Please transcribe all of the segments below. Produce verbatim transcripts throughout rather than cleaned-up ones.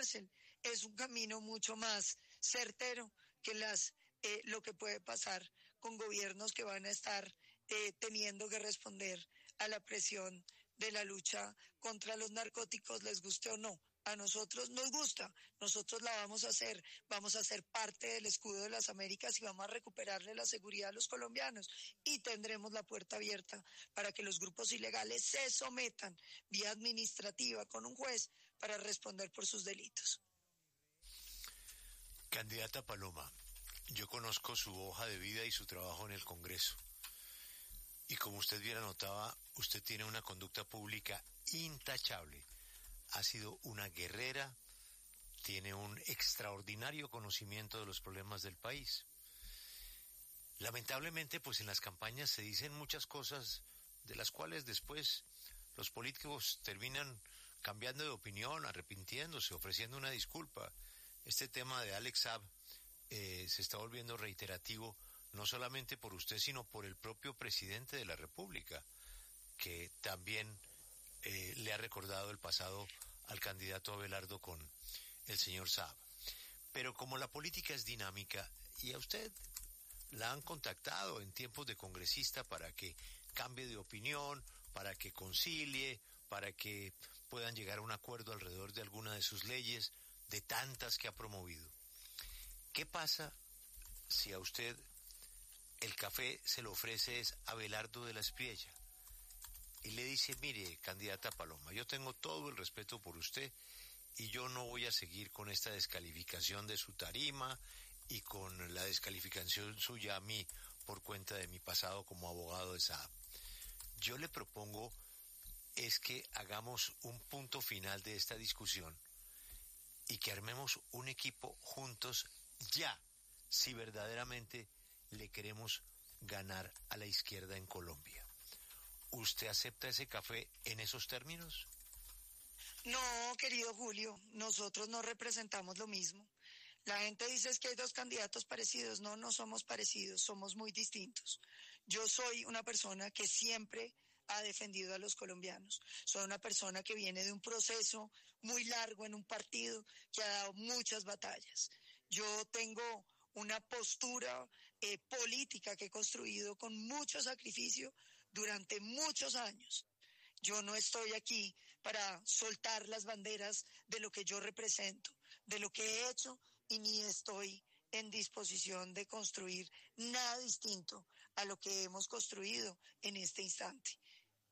cárcel es un camino mucho más certero que las eh, lo que puede pasar con gobiernos que van a estar eh, teniendo que responder a la presión de la lucha contra los narcóticos, les guste o no. A nosotros nos gusta, nosotros la vamos a hacer, vamos a ser parte del escudo de las Américas y vamos a recuperarle la seguridad a los colombianos y tendremos la puerta abierta para que los grupos ilegales se sometan vía administrativa con un juez para responder por sus delitos. Candidata Paloma, yo conozco su hoja de vida y su trabajo en el Congreso. Y como usted bien anotaba, usted tiene una conducta pública intachable. Ha sido una guerrera, tiene un extraordinario conocimiento de los problemas del país. Lamentablemente, pues en las campañas se dicen muchas cosas de las cuales después los políticos terminan cambiando de opinión, arrepintiéndose, ofreciendo una disculpa. Este tema de Alex Saab eh, se está volviendo reiterativo, no solamente por usted, sino por el propio presidente de la República, que también eh, le ha recordado el pasado al candidato Abelardo con el señor Saab. Pero como la política es dinámica, y a usted la han contactado en tiempos de congresista para que cambie de opinión, para que concilie, para que puedan llegar a un acuerdo alrededor de alguna de sus leyes, de tantas que ha promovido. ¿Qué pasa si a usted el café se lo ofrece es Abelardo de la Espriella y le dice, mire, candidata Paloma, yo tengo todo el respeto por usted y yo no voy a seguir con esta descalificación de su tarima y con la descalificación suya a mí por cuenta de mi pasado como abogado de Saab? Yo le propongo es que hagamos un punto final de esta discusión y que armemos un equipo juntos ya, si verdaderamente le queremos ganar a la izquierda en Colombia. ¿Usted acepta ese café en esos términos? No, querido Julio, nosotros no representamos lo mismo. La gente dice es que hay dos candidatos parecidos. No, no somos parecidos, somos muy distintos. Yo soy una persona que siempre ha defendido a los colombianos. Soy una persona que viene de un proceso muy largo en un partido que ha dado muchas batallas. Yo tengo una postura eh, política que he construido con mucho sacrificio durante muchos años. Yo no estoy aquí para soltar las banderas de lo que yo represento, de lo que he hecho, y ni estoy en disposición de construir nada distinto a lo que hemos construido en este instante.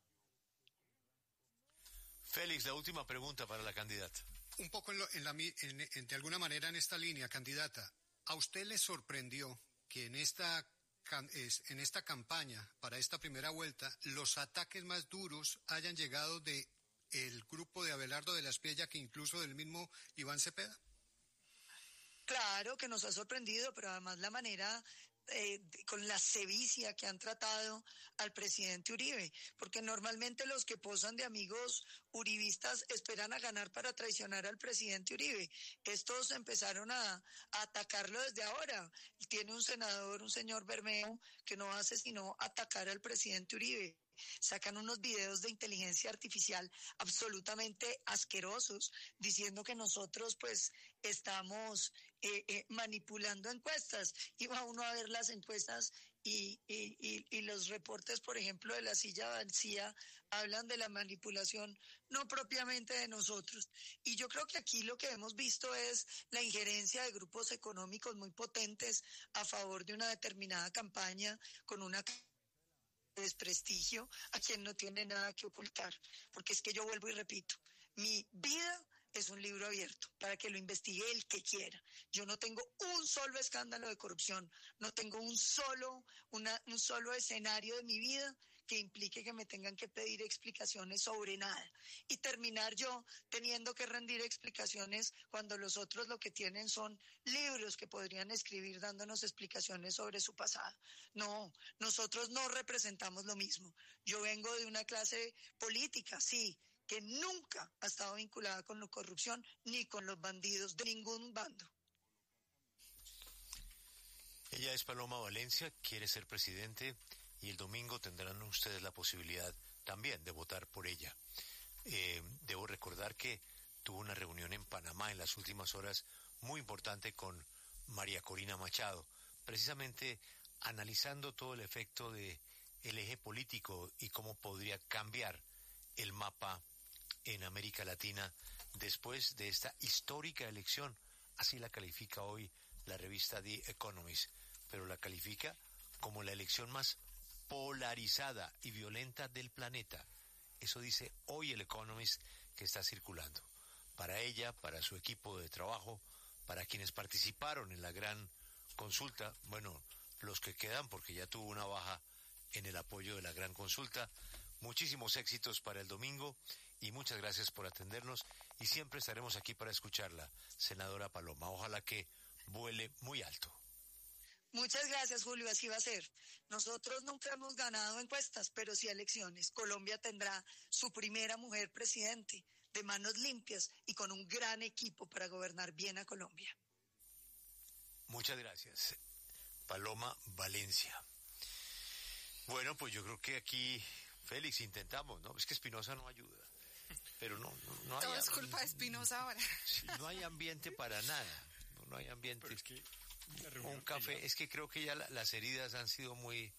Félix, la última pregunta para la candidata. Un poco en, lo, en la, en, en, de alguna manera en esta línea, candidata, ¿a usted le sorprendió que en esta en esta campaña para esta primera vuelta los ataques más duros hayan llegado de el grupo de Abelardo de la Espriella que incluso del mismo Iván Cepeda? Claro que nos ha sorprendido, pero además la manera eh, con la sevicia que han tratado al presidente Uribe, porque normalmente los que posan de amigos uribistas esperan a ganar para traicionar al presidente Uribe. Estos empezaron a, a atacarlo desde ahora. Tiene un senador, un señor Bermeo, que no hace sino atacar al presidente Uribe. Sacan unos videos de inteligencia artificial absolutamente asquerosos, diciendo que nosotros pues estamos eh, eh, manipulando encuestas. Y va uno a ver las encuestas y, y, y, y los reportes, por ejemplo, de la silla vacía, hablan de la manipulación, no propiamente de nosotros. Y yo creo que aquí lo que hemos visto es la injerencia de grupos económicos muy potentes a favor de una determinada campaña con una desprestigio a quien no tiene nada que ocultar, porque es que yo vuelvo y repito, mi vida es un libro abierto para que lo investigue el que quiera. Yo no tengo un solo escándalo de corrupción, no tengo un solo, una, un solo escenario de mi vida que implique que me tengan que pedir explicaciones sobre nada y terminar yo teniendo que rendir explicaciones cuando los otros lo que tienen son libros que podrían escribir dándonos explicaciones sobre su pasado. No, nosotros no representamos lo mismo. Yo vengo de una clase política, sí, que nunca ha estado vinculada con la corrupción ni con los bandidos de ningún bando. Ella es Paloma Valencia, quiere ser presidente y el domingo tendrán ustedes la posibilidad también de votar por ella. Eh, debo recordar que tuvo una reunión en Panamá en las últimas horas muy importante con María Corina Machado, precisamente analizando todo el efecto de el eje político y cómo podría cambiar el mapa en América Latina después de esta histórica elección. Así la califica hoy la revista The Economist, pero la califica como la elección más polarizada y violenta del planeta. Eso dice hoy el Economist que está circulando. Para ella, para su equipo de trabajo, para quienes participaron en la gran consulta, bueno, los que quedan porque ya tuvo una baja en el apoyo de la gran consulta. Muchísimos éxitos para el domingo y muchas gracias por atendernos y siempre estaremos aquí para escucharla, senadora Paloma. Ojalá que vuele muy alto. Muchas gracias, Julio, así va a ser. Nosotros nunca hemos ganado encuestas, pero sí elecciones. Colombia tendrá su primera mujer presidente, de manos limpias y con un gran equipo para gobernar bien a Colombia. Muchas gracias, Paloma Valencia. Bueno, pues yo creo que aquí, Félix, intentamos, ¿no? Es que Espinosa no ayuda, pero no, no, no hay... Todo es culpa de Espinosa ahora. Sí, no hay ambiente para nada, no, no hay ambiente. Pero es que un café, es que creo que ya la, las heridas han sido muy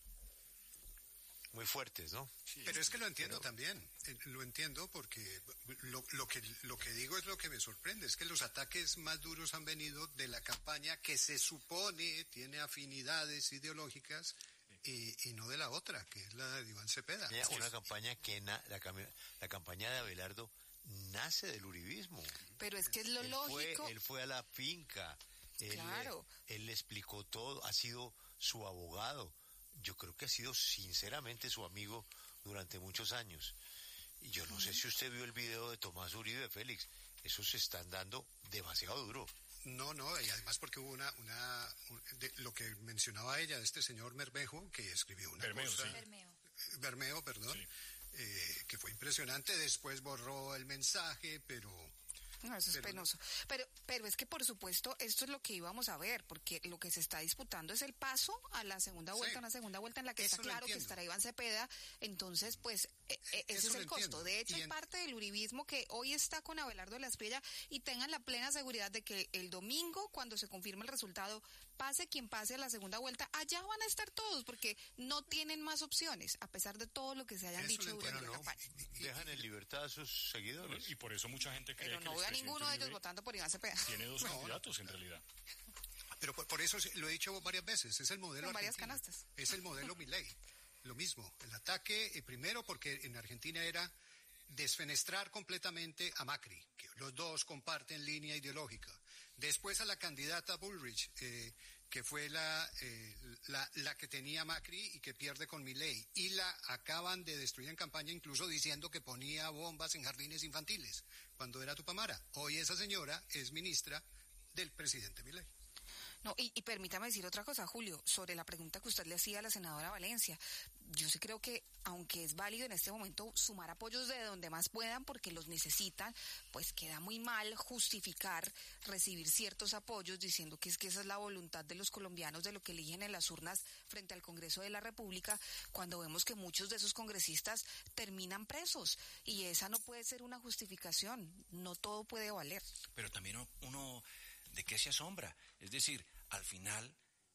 muy fuertes, ¿no? Sí, pero es que lo entiendo pero... también, lo entiendo porque lo, lo que lo que digo es lo que me sorprende, es que los ataques más duros han venido de la campaña que se supone tiene afinidades ideológicas y, y no de la otra, que es la de Iván Cepeda. Mira, una campaña que na, la, la campaña de Abelardo nace del uribismo. Pero es que es lo él lógico. Fue, él fue a la finca. Él, claro. Él le explicó todo, ha sido su abogado. Yo creo que ha sido sinceramente su amigo durante muchos años. Y yo no sé si usted vio el video de Tomás Uribe, Félix. Esos se están dando demasiado duro. No, no, y además porque hubo una, una un, de, lo que mencionaba ella, de este señor Mermejo, que escribió una Bermeo, cosa... sí. Bermeo. Bermeo, perdón, sí. eh, que fue impresionante, después borró el mensaje, pero... No, eso es pero, penoso. Pero, pero es que por supuesto esto es lo que íbamos a ver, porque lo que se está disputando es el paso a la segunda vuelta, sí. Una segunda vuelta en la que eso está claro que estará Iván Cepeda. Entonces, pues, eh, eh, ese es el costo. Entiendo. De hecho, en... hay parte del uribismo que hoy está con Abelardo de la Espriella y tengan la plena seguridad de que el domingo, cuando se confirme el resultado, pase quien pase a la segunda vuelta, allá van a estar todos, porque no tienen más opciones, a pesar de todo lo que se hayan eso dicho durante no, la campaña. Dejan en libertad a sus seguidores. Y por eso mucha gente cree pero que no veo a ninguno de ellos votando por Iván Cepeda. Tiene dos no, candidatos no, en realidad. Pero por, por eso lo he dicho varias veces, es el modelo Con varias argentino. canastas. Es el modelo Milei. Lo mismo, el ataque, eh, primero porque en Argentina era desfenestrar completamente a Macri, que los dos comparten línea ideológica. Después a la candidata Bullrich, eh, que fue la, eh, la, la que tenía Macri y que pierde con Milei. Y la acaban de destruir en campaña incluso diciendo que ponía bombas en jardines infantiles, cuando era Tupamara. Hoy esa señora es ministra del presidente Milei. No, y, y permítame decir otra cosa, Julio, sobre la pregunta que usted le hacía a la senadora Valencia. Yo sí creo que, aunque es válido en este momento sumar apoyos de donde más puedan, porque los necesitan, pues queda muy mal justificar recibir ciertos apoyos diciendo que es que esa es la voluntad de los colombianos de lo que eligen en las urnas frente al Congreso de la República, cuando vemos que muchos de esos congresistas terminan presos. Y esa no puede ser una justificación, no todo puede valer. Pero también uno... ¿de qué se asombra? Es decir, al final,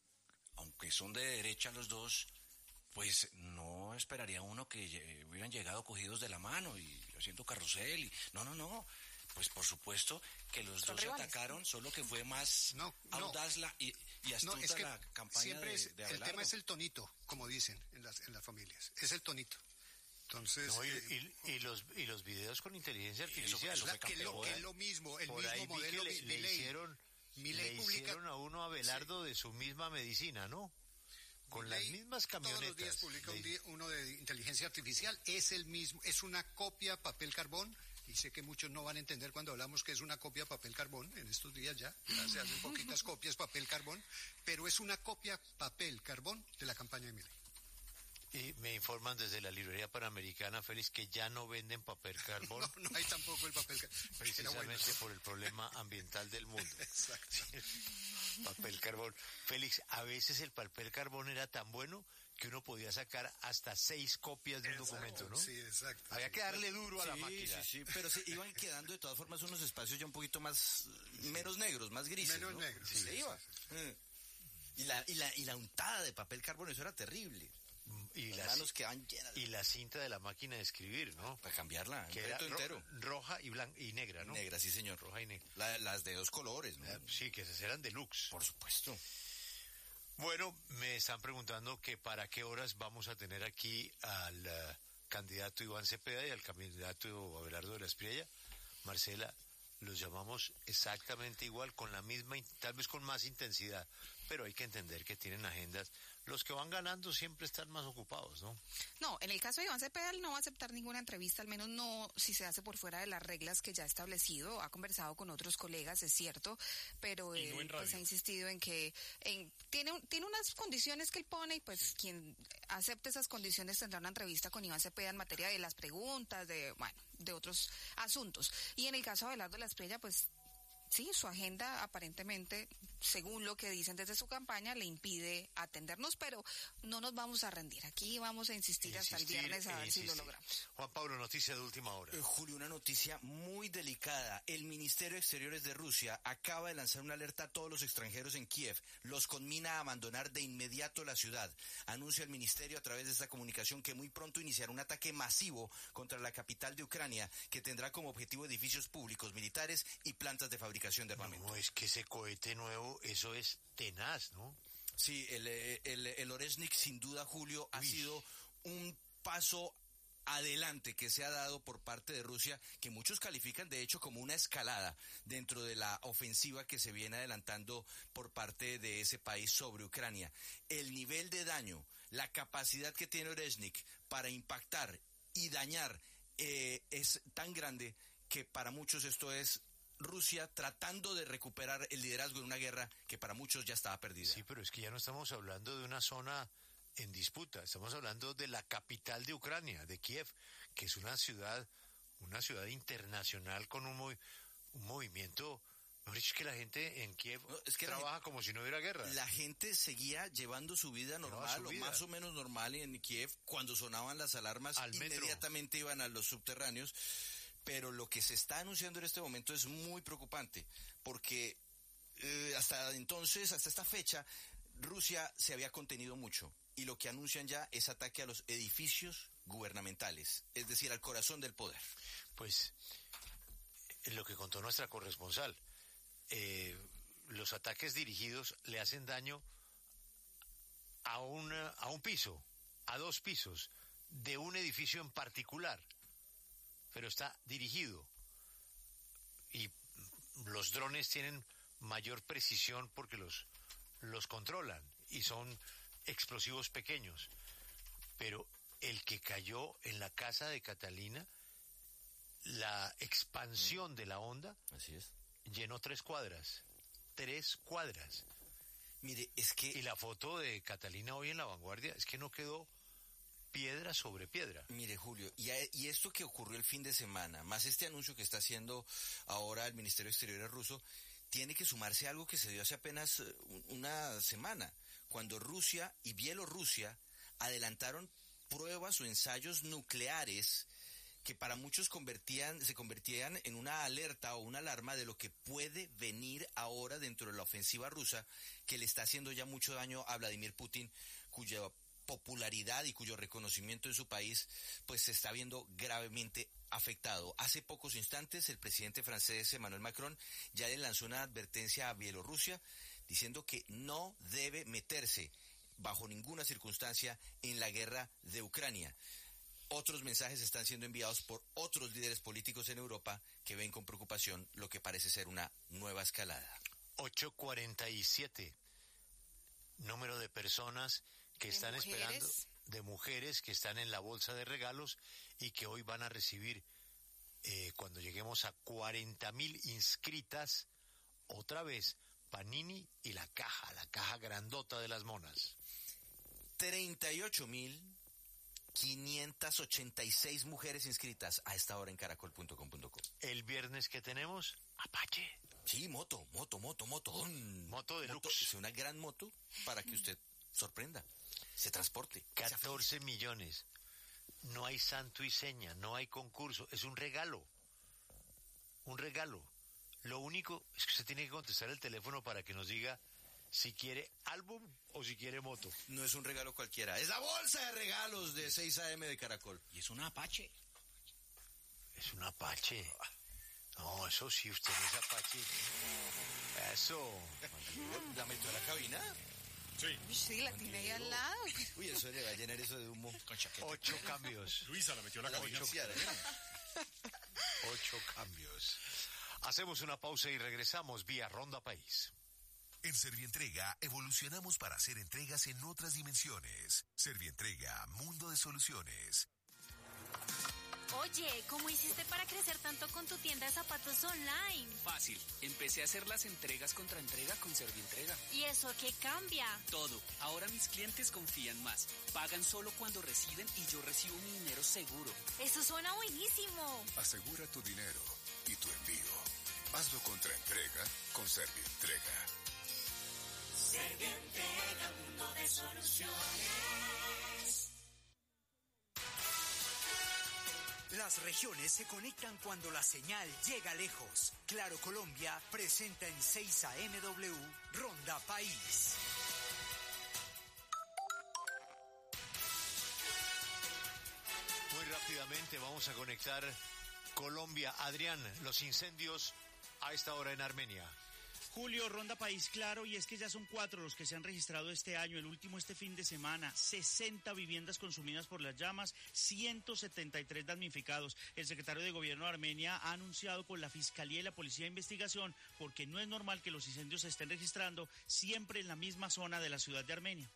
aunque son de derecha los dos, pues no esperaría uno que hubieran llegado cogidos de la mano y haciendo carrusel. Y, no, no, no. Pues por supuesto que los son dos rivales. Se atacaron, solo que fue más no, no. audaz la, y, y astuta no, es que la campaña de, es, de el tema es el tonito, como dicen en las, en las familias. Es el tonito. Entonces, no, y, eh, y, y los y los videos con inteligencia artificial, eso, eso que, lo, que es lo mismo, el por mismo ahí modelo vi que le, le hicieron, Milei le publica, hicieron a uno a Abelardo sí. de su misma medicina, ¿no? Con Milei, las mismas camionetas. Todos los días publica un día, uno de inteligencia artificial, es el mismo, es una copia papel carbón. Y sé que muchos no van a entender cuando hablamos que es una copia papel carbón, en estos días ya, ya se hacen poquitas copias papel carbón, pero es una copia papel carbón de la campaña de Milei. Y me informan desde la librería Panamericana, Félix, que ya no venden papel carbón. No, no hay tampoco el papel carbón. Precisamente bueno. por el problema ambiental del mundo. Exacto. Papel carbón. Félix, a veces el papel carbón era tan bueno que uno podía sacar hasta seis copias de un Exacto, documento, ¿no? Sí, exacto. Había que darle duro a la Sí, máquina. sí, sí, pero se iban quedando de todas formas unos espacios ya un poquito más, menos negros, más grises, Menos ¿no? negros, Se sí, iba. sí, sí. Mm. Y la, y la, y la untada de papel carbono, eso era terrible. Y Las la, manos quedaban llenas de... y la cinta de la máquina de escribir, ¿no? Para cambiarla, Que un era reto ro- entero. roja y blanca y negra, ¿no? Negra, sí señor. Roja y negra. La- las de dos colores, ¿no? Eh, Sí, que esas eran deluxe. Por supuesto. Bueno, me están preguntando que para qué horas vamos a tener aquí al eh, candidato Iván Cepeda y al candidato Abelardo de la Espriella. Marcela, los llamamos exactamente igual, con la misma, in- tal vez con más intensidad, pero hay que entender que tienen agendas. Los que van ganando siempre están más ocupados, ¿no? No, en el caso de Iván Cepeda, él no va a aceptar ninguna entrevista, al menos no si se hace por fuera de las reglas que ya ha establecido. Ha conversado con otros colegas, es cierto, pero Y no él en pues, radio. ha insistido en que en, tiene, un- tiene unas condiciones que él pone y pues quien acepte esas condiciones tendrá una entrevista con Iván Cepeda en materia de las preguntas, de bueno, de otros asuntos. Y en el caso de Abelardo de la Espriella, pues sí, su agenda aparentemente, según lo que dicen desde su campaña, le impide atendernos, pero no nos vamos a rendir. Aquí vamos a insistir, hasta el Insistir viernes a e ver si lo insistir. logramos. Juan Pablo, noticia de última hora. Eh, Julio, una noticia muy delicada. El Ministerio de Exteriores de Rusia acaba de lanzar una alerta a todos los extranjeros en Kiev. Los conmina a abandonar de inmediato la ciudad. Anuncia el ministerio a través de esta comunicación que muy pronto iniciará un ataque masivo contra la capital de Ucrania, que tendrá como objetivo edificios públicos, militares y plantas de fabricación de armamento. No, es que ese cohete nuevo, eso es tenaz, ¿no? Sí, el, eh, el, el Oreshnik, sin duda, Julio, ha Uy. sido un paso adelante que se ha dado por parte de Rusia, que muchos califican de hecho como una escalada dentro de la ofensiva que se viene adelantando por parte de ese país sobre Ucrania. El nivel de daño, la capacidad que tiene Oreshnik para impactar y dañar eh, es tan grande que para muchos esto es Rusia tratando de recuperar el liderazgo en una guerra que para muchos ya estaba perdida. Sí, pero es que ya no estamos hablando de una zona en disputa, estamos hablando de la capital de Ucrania, de Kiev, que es una ciudad, una ciudad internacional con un, movi- un movimiento, mejor dicho, que la gente en Kiev No, es que la trabaja como si no hubiera guerra. La gente seguía llevando su vida normal su o vida. más o menos normal en Kiev. Cuando sonaban las alarmas, Al metro. inmediatamente iban a los subterráneos. Pero lo que se está anunciando en este momento es muy preocupante, porque eh, hasta entonces, hasta esta fecha, Rusia se había contenido mucho. Y lo que anuncian ya es ataque a los edificios gubernamentales, es decir, al corazón del poder. Pues lo que contó nuestra corresponsal, eh, los ataques dirigidos le hacen daño a, una, a un piso, a dos pisos, de un edificio en particular, pero está dirigido. Y los drones tienen mayor precisión porque los, los controlan y son explosivos pequeños. Pero el que cayó en la casa de Catalina, la expansión de la onda Así es. llenó tres cuadras. Tres cuadras. Mire, es que... Y la foto de Catalina hoy en La Vanguardia es que no quedó piedra sobre piedra. Mire, Julio, y, a- y esto que ocurrió el fin de semana, más este anuncio que está haciendo ahora el Ministerio de Exteriores ruso, tiene que sumarse a algo que se dio hace apenas eh, un- una semana, cuando Rusia y Bielorrusia adelantaron pruebas o ensayos nucleares que para muchos convertían, se convertían en una alerta o una alarma de lo que puede venir ahora dentro de la ofensiva rusa, que le está haciendo ya mucho daño a Vladimir Putin, cuya popularidad y cuyo reconocimiento en su país pues se está viendo gravemente afectado. Hace pocos instantes el presidente francés Emmanuel Macron ya le lanzó una advertencia a Bielorrusia diciendo que no debe meterse bajo ninguna circunstancia en la guerra de Ucrania. Otros mensajes están siendo enviados por otros líderes políticos en Europa que ven con preocupación lo que parece ser una nueva escalada. ocho cuarenta y siete. Número de personas que ¿De están mujeres? esperando, de mujeres que están en la bolsa de regalos y que hoy van a recibir, eh, cuando lleguemos a cuarenta mil inscritas, otra vez Panini y la caja, la caja grandota de las monas. treinta y ocho mil quinientas ochenta y seis mujeres inscritas a esta hora en caracol punto com punto co. El viernes que tenemos, Apache. Sí, moto, moto, moto, moto. ¡Dun! Moto deluxe. Es una gran moto para que usted sorprenda. ese transporte. catorce millones. No hay santo y seña, no hay concurso, es un regalo. Un regalo. Lo único es que usted tiene que contestar el teléfono para que nos diga si quiere álbum o si quiere moto. No es un regalo cualquiera, es la bolsa de regalos de seis A M de Caracol. Y es una Apache. Es un Apache. No, eso sí, usted no es Apache. Eso. ¿La metió a la cabina? Sí. Sí, la tiene ahí al lado. Uy, eso le va a llenar eso de humo. Con chaqueta. Ocho cambios. Luisa la metió a la, La cabina. Ocho cambios. Hacemos una pausa y regresamos vía Ronda País. En Servientrega evolucionamos para hacer entregas en otras dimensiones. Servientrega, mundo de soluciones. Oye, ¿cómo hiciste para crecer tanto con tu tienda de zapatos online? Fácil, empecé a hacer las entregas contra entrega con Servientrega. ¿Y eso qué cambia? Todo, ahora mis clientes confían más, pagan solo cuando residen y yo recibo mi dinero seguro. Eso suena buenísimo. Asegura tu dinero y tu envío. Hazlo contra entrega con Servientrega. Servientrega, mundo de soluciones. Las regiones se conectan cuando la señal llega lejos. Claro Colombia presenta en seis A M W Ronda País. Muy rápidamente vamos a conectar Colombia. Adrián, los incendios a esta hora en Armenia. Julio, Ronda País Claro, y es que ya son cuatro los que se han registrado este año, el último este fin de semana, sesenta viviendas consumidas por las llamas, ciento setenta y tres damnificados. El secretario de Gobierno de Armenia ha anunciado con la Fiscalía y la Policía de Investigación, porque no es normal que los incendios se estén registrando siempre en la misma zona de la ciudad de Armenia.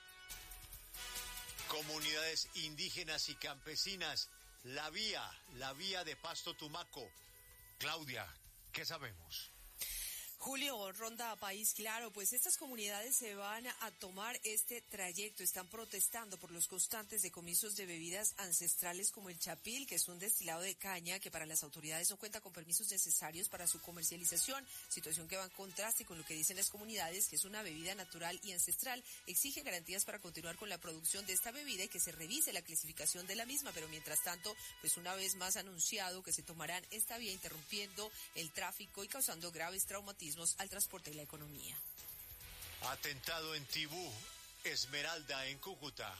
Comunidades indígenas y campesinas, la vía, la vía de Pasto Tumaco. Claudia, ¿qué sabemos? Julio, Ronda País Claro, pues estas comunidades se van a tomar este trayecto, están protestando por los constantes decomisos de bebidas ancestrales como el chapil, que es un destilado de caña que para las autoridades no cuenta con permisos necesarios para su comercialización, situación que va en contraste con lo que dicen las comunidades, que es una bebida natural y ancestral. Exige garantías para continuar con la producción de esta bebida y que se revise la clasificación de la misma, pero mientras tanto, pues una vez más anunciado que se tomarán esta vía interrumpiendo el tráfico y causando graves traumatismos al transporte y la economía. Atentado en Tibú, Esmeralda en Cúcuta.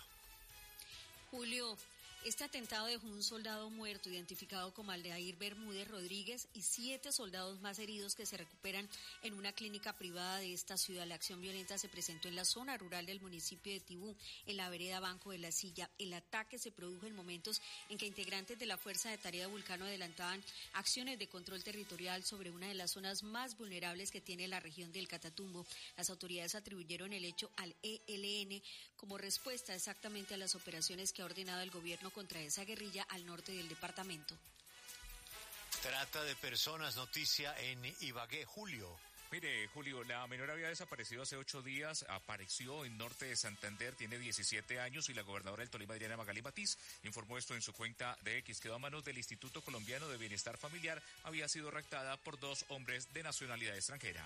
Julio, este atentado dejó un soldado muerto identificado como Aldair Bermúdez Rodríguez y siete soldados más heridos que se recuperan en una clínica privada de esta ciudad. La acción violenta se presentó en la zona rural del municipio de Tibú, en la vereda Banco de la Silla. El ataque se produjo en momentos en que integrantes de la Fuerza de Tarea Vulcano adelantaban acciones de control territorial sobre una de las zonas más vulnerables que tiene la región del Catatumbo. Las autoridades atribuyeron el hecho al E L N como respuesta exactamente a las operaciones que ha ordenado el gobierno contra esa guerrilla al norte del departamento. Trata de personas, noticia en Ibagué, Julio. Mire, Julio, la menor había desaparecido hace ocho días, apareció en norte de Santander, tiene diecisiete años y la gobernadora del Tolima, Adriana Magalí Matiz, informó esto en su cuenta de X. Quedó a manos del Instituto Colombiano de Bienestar Familiar, había sido raptada por dos hombres de nacionalidad extranjera.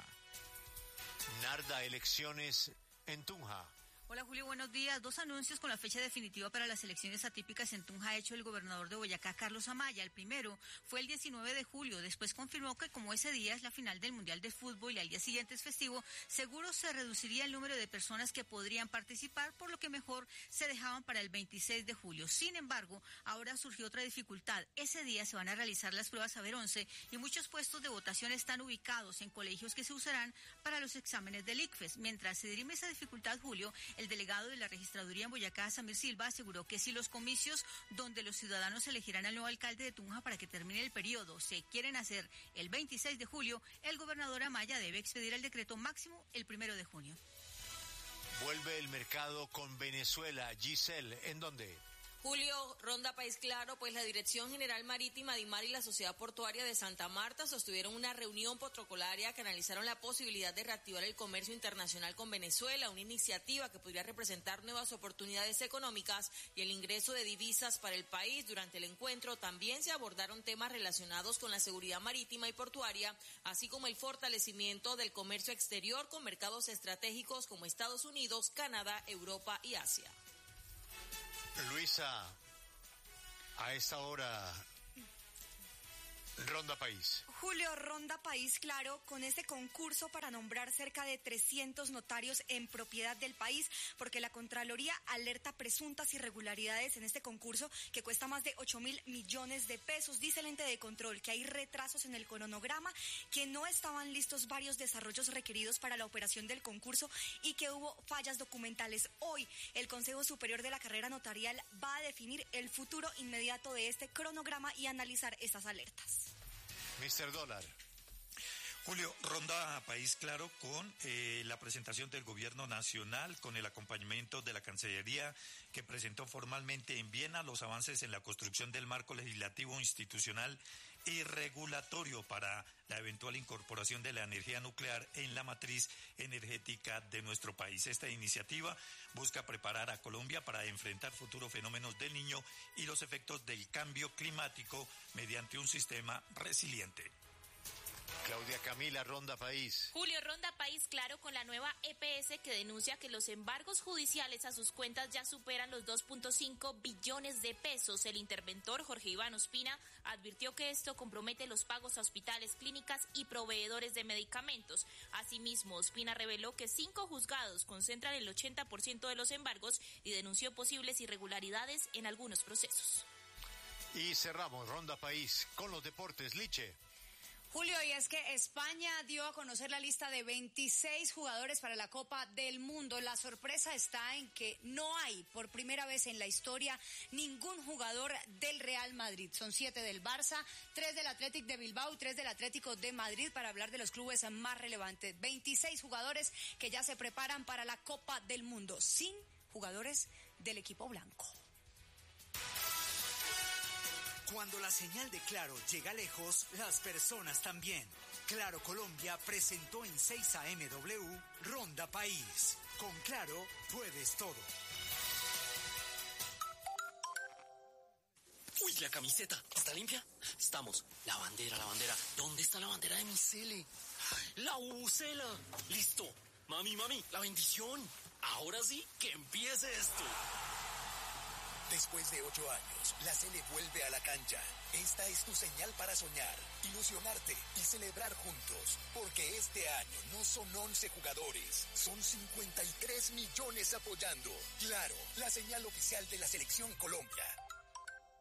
Narda, elecciones en Tunja. Hola Julio, buenos días. Dos anuncios con la fecha definitiva para las elecciones atípicas en Tunja ha hecho el gobernador de Boyacá, Carlos Amaya. El primero fue el diecinueve de julio. Después confirmó que como ese día es la final del Mundial de Fútbol y al día siguiente es festivo, seguro se reduciría el número de personas que podrían participar, por lo que mejor se dejaban para el veintiséis de julio. Sin embargo, ahora surgió otra dificultad. Ese día se van a realizar las pruebas Saber once y muchos puestos de votación están ubicados en colegios que se usarán para los exámenes del I C F E S. Mientras se dirime esa dificultad, Julio, el delegado de la registraduría en Boyacá, Samir Silva, aseguró que si los comicios donde los ciudadanos elegirán al nuevo alcalde de Tunja para que termine el periodo se quieren hacer el veintiséis de julio, el gobernador Amaya debe expedir el decreto máximo el primero de junio. Vuelve el mercado con Venezuela. Giselle, ¿en dónde? Julio, Ronda País Claro, pues la Dirección General Marítima, DIMAR y la Sociedad Portuaria de Santa Marta sostuvieron una reunión protocolaria que analizaron la posibilidad de reactivar el comercio internacional con Venezuela, una iniciativa que podría representar nuevas oportunidades económicas y el ingreso de divisas para el país. Durante el encuentro también se abordaron temas relacionados con la seguridad marítima y portuaria, así como el fortalecimiento del comercio exterior con mercados estratégicos como Estados Unidos, Canadá, Europa y Asia. Luisa, a esta hora, Ronda País. Julio, Ronda País, claro, con este concurso para nombrar cerca de trescientos notarios en propiedad del país, porque la Contraloría alerta presuntas irregularidades en este concurso que cuesta más de ocho mil millones de pesos. Dice el ente de control que hay retrasos en el cronograma, que no estaban listos varios desarrollos requeridos para la operación del concurso y que hubo fallas documentales. Hoy, el Consejo Superior de la Carrera Notarial va a definir el futuro inmediato de este cronograma y analizar estas alertas. mister Dólar. Julio, Ronda País Claro con eh, la presentación del Gobierno Nacional, con el acompañamiento de la Cancillería, que presentó formalmente en Viena los avances en la construcción del marco legislativo, institucional y regulatorio para la eventual incorporación de la energía nuclear en la matriz energética de nuestro país. Esta iniciativa busca preparar a Colombia para enfrentar futuros fenómenos del Niño y los efectos del cambio climático mediante un sistema resiliente. Claudia Camila, Ronda País. Julio, Ronda País Claro con la nueva E P S que denuncia que los embargos judiciales a sus cuentas ya superan los dos punto cinco billones de pesos. El interventor Jorge Iván Ospina advirtió que esto compromete los pagos a hospitales, clínicas y proveedores de medicamentos. Asimismo, Ospina reveló que cinco juzgados concentran el ochenta por ciento de los embargos y denunció posibles irregularidades en algunos procesos. Y cerramos Ronda País con los deportes. Liche. Julio, y es que España dio a conocer la lista de veintiséis jugadores para la Copa del Mundo. La sorpresa está en que no hay, por primera vez en la historia, ningún jugador del Real Madrid. Son siete del Barça, tres del Athletic de Bilbao y tres del Atlético de Madrid, para hablar de los clubes más relevantes. veintiséis jugadores que ya se preparan para la Copa del Mundo, sin jugadores del equipo blanco. Cuando la señal de Claro llega lejos, las personas también. Claro Colombia presentó en seis A M W Ronda País. Con Claro puedes todo. Uy, la camiseta, ¿está limpia? Estamos. La bandera, la bandera. ¿Dónde está la bandera de mi cele? La bucela. Listo. Mami, mami, la bendición. Ahora sí, que empiece esto. Después de ocho años, la Sele vuelve a la cancha. Esta es tu señal para soñar, ilusionarte y celebrar juntos. Porque este año no son once jugadores, son cincuenta y tres millones apoyando. Claro, la señal oficial de la Selección Colombia.